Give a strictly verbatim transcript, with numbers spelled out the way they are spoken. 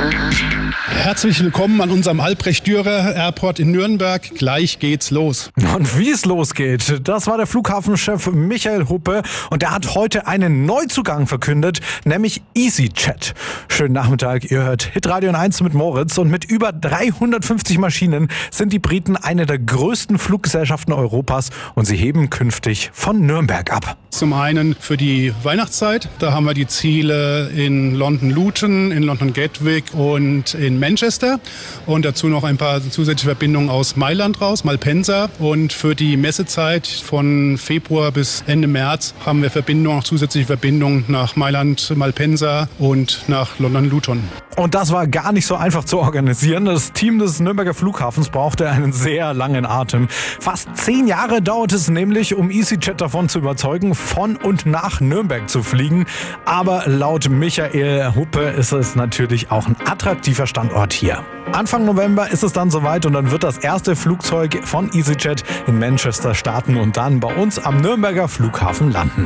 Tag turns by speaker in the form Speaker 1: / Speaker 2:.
Speaker 1: Herzlich willkommen an unserem Albrecht-Dürer Airport in Nürnberg. Gleich geht's los.
Speaker 2: Und wie es losgeht, das war der Flughafenchef Michael Huppe und der hat heute einen Neuzugang verkündet, nämlich EasyJet. Schönen Nachmittag, ihr hört Hitradio eins mit Moritz und mit über dreihundertfünfzig Maschinen sind die Briten eine der größten Fluggesellschaften Europas und sie heben künftig von Nürnberg ab.
Speaker 1: Zum einen für die Weihnachtszeit, da haben wir die Ziele in London Luton, in London Gatwick und in Manchester und dazu noch ein paar zusätzliche Verbindungen aus Mailand raus, Malpensa, und für die Messezeit von Februar bis Ende März haben wir Verbindungen, auch zusätzliche Verbindungen nach Mailand, Malpensa und nach London Luton.
Speaker 2: Und das war gar nicht so einfach zu organisieren. Das Team des Nürnberger Flughafens brauchte einen sehr langen Atem. Fast zehn Jahre dauert es nämlich, um EasyJet davon zu überzeugen, von und nach Nürnberg zu fliegen. Aber laut Michael Huppe ist es natürlich auch ein attraktiver Standort hier. Anfang November ist es dann soweit und dann wird das erste Flugzeug von EasyJet in Manchester starten und dann bei uns am Nürnberger Flughafen landen.